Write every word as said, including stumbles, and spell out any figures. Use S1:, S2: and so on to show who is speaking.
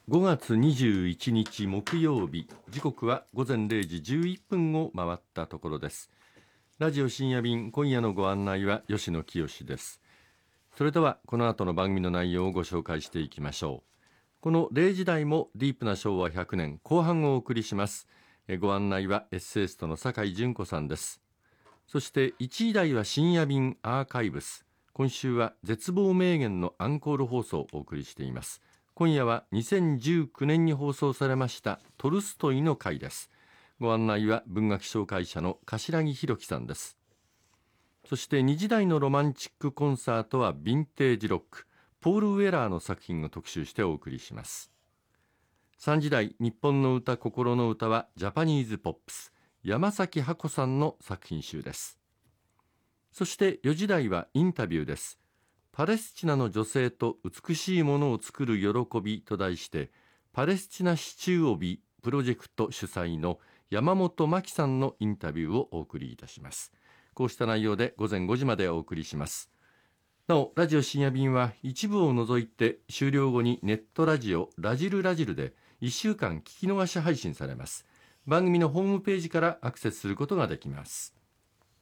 S1: ごがつにじゅういちにち木曜日、時刻は午前れいじじゅういっぷんを回ったところです。ラジオ深夜便、今夜のご案内は吉野清です。それではこの後の番組の内容をご紹介していきましょう。このれいじ台もディープな昭和ひゃくねん後半をお送りします。ご案内はエッセイストの酒井純子さんです。そしていちじ台は深夜便アーカイブス。今週は絶望名言のアンコール放送をお送りしています。今夜はにせんじゅうきゅうねんに放送されましたトルストイの回です。ご案内は文学紹介者の柏木弘樹さんです。そしてにじ台のロマンチックコンサートはヴィンテージロック、ポール・ウェラーの作品を特集してお送りします。さんじ台日本の歌心の歌はジャパニーズポップス、山崎ハコさんの作品集です。そしてよじ台はインタビューです。パレスチナの女性と美しいものを作る喜びと題して、パレスチナシチュー帯プロジェクト主催の山本真紀さんのインタビューをお送りいたします。こうした内容でごぜんごじまでお送りします。なお、ラジオ深夜便は一部を除いて終了後にネットラジオラジルラジルでいっしゅうかん聞き逃し配信されます。番組のホームページからアクセスすることができます。